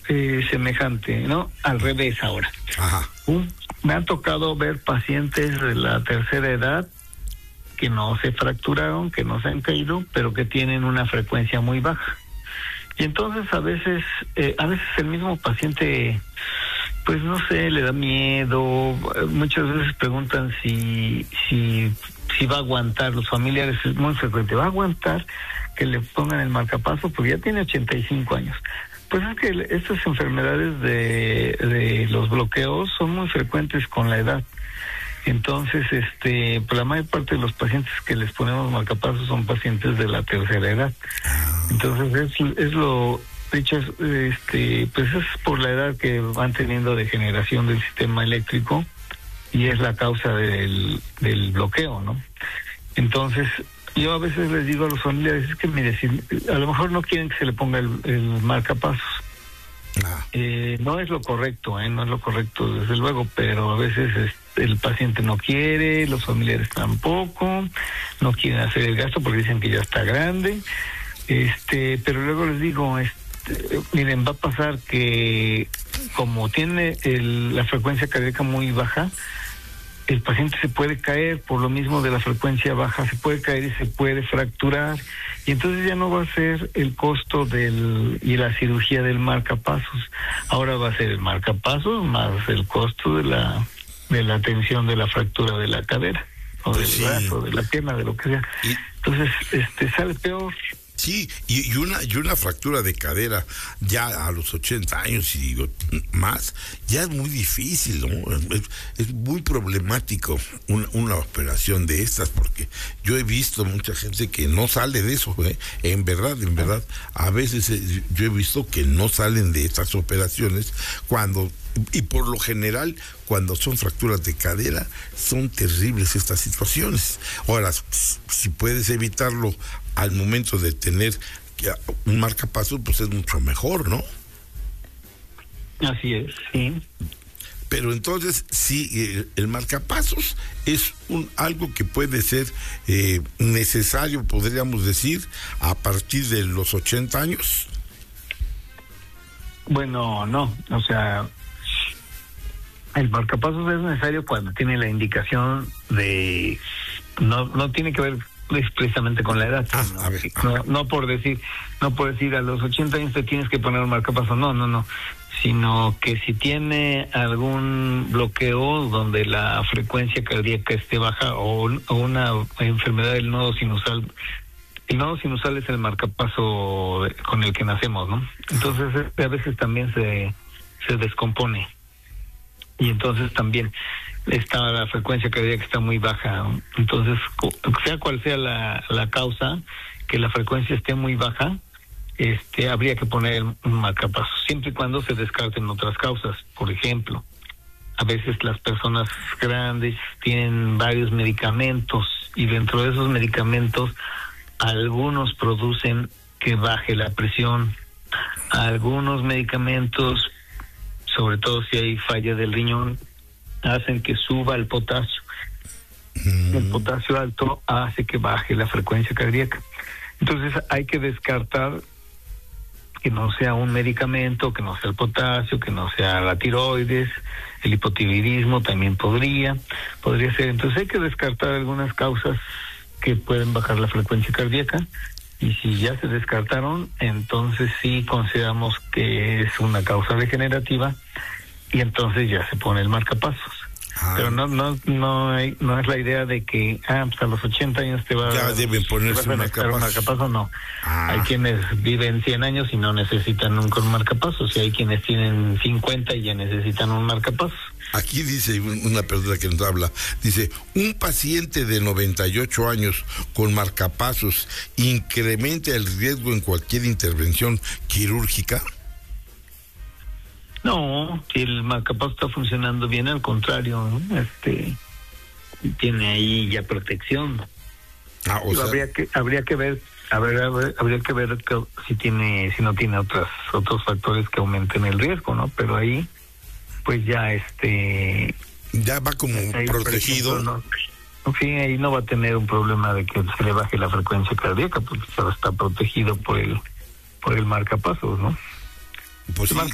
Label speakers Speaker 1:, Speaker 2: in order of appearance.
Speaker 1: semejante, ¿no? Al revés ahora.
Speaker 2: Ajá.
Speaker 1: Me han tocado ver pacientes de la tercera edad que no se fracturaron, que no se han caído, pero que tienen una frecuencia muy baja. Y entonces a veces el mismo paciente, pues no sé, le da miedo. Muchas veces preguntan si va a aguantar. Los familiares es muy frecuente, ¿va a aguantar que le pongan el marcapaso? Porque ya tiene 85 años. Pues es que estas enfermedades de los bloqueos son muy frecuentes con la edad. Entonces, pues la mayor parte de los pacientes que les ponemos marcapasos son pacientes de la tercera edad. Entonces es lo dicho, pues es por la edad que van teniendo degeneración del sistema eléctrico y es la causa del bloqueo, ¿no? Entonces, yo a veces les digo a los familiares, es que mire, si a lo mejor no quieren que se le ponga el marcapasos. No es lo correcto, no es lo correcto, desde luego, pero a veces el paciente no quiere, los familiares tampoco, no quieren hacer el gasto porque dicen que ya está grande, pero luego les digo, miren, va a pasar que como tiene la frecuencia cardíaca muy baja, el paciente se puede caer por lo mismo de la frecuencia baja, se puede caer y se puede fracturar, y entonces ya no va a ser el costo y la cirugía del marcapasos, ahora va a ser el marcapasos más el costo de la atención de la fractura de la cadera, o del brazo, de la pierna, de lo que sea. Entonces, sale peor.
Speaker 2: Sí, y una fractura de cadera ya a los 80 años y digo más, ya es muy difícil, ¿no? Es muy problemático una operación de estas, porque yo he visto mucha gente que no sale de eso, en verdad, a veces yo he visto que no salen de estas operaciones y por lo general, cuando son fracturas de cadera, son terribles estas situaciones. Ahora, si puedes evitarlo al momento de tener un marcapasos, pues es mucho mejor, ¿no?
Speaker 1: Así es, sí.
Speaker 2: Pero entonces, sí, el marcapasos es algo que puede ser necesario, podríamos decir, a partir de los 80 años.
Speaker 1: Bueno, no, o sea, el marcapasos es necesario cuando tiene la indicación de... No tiene que ver precisamente con la edad, no por decir a los 80 años te tienes que poner un marcapasos, no, sino que si tiene algún bloqueo donde la frecuencia cardíaca esté baja o una enfermedad del nodo sinusal. El nodo sinusal es el marcapaso con el que nacemos, ¿no? Entonces a veces también se descompone y entonces también la frecuencia cardíaca está muy baja. Entonces, sea cual sea la causa, que la frecuencia esté muy baja, habría que poner un marcapasos, siempre y cuando se descarten otras causas. Por ejemplo, a veces las personas grandes tienen varios medicamentos y dentro de esos medicamentos algunos producen que baje la presión. Algunos medicamentos, sobre todo si hay falla del riñón, hacen que suba el potasio. El potasio alto hace que baje la frecuencia cardíaca. Entonces hay que descartar que no sea un medicamento, que no sea el potasio, que no sea la tiroides, el hipotiroidismo también podría ser. Entonces hay que descartar algunas causas que pueden bajar la frecuencia cardíaca, y si ya se descartaron, entonces sí consideramos que es una causa degenerativa y entonces ya se pone el marcapasos. Pero no es la idea de que pues a los 80 años
Speaker 2: ya deben ponerse un
Speaker 1: marcapasos, no. Hay quienes viven 100 años y no necesitan nunca un marcapasos, y hay quienes tienen 50 y ya necesitan un marcapasos.
Speaker 2: Aquí dice una persona que nos habla, dice, ¿un paciente de 98 años con marcapasos incrementa el riesgo en cualquier intervención quirúrgica?
Speaker 1: No, si el marcapasos está funcionando bien, al contrario, ¿no? Tiene ahí ya protección. Habría que ver si no tiene otros factores que aumenten el riesgo, ¿no? Pero ahí pues ya
Speaker 2: ya va como ahí, protegido.
Speaker 1: Ejemplo, sí, ahí no va a tener un problema de que se le baje la frecuencia cardíaca porque ya está protegido por el marcapasos, ¿no?
Speaker 2: Pues sí.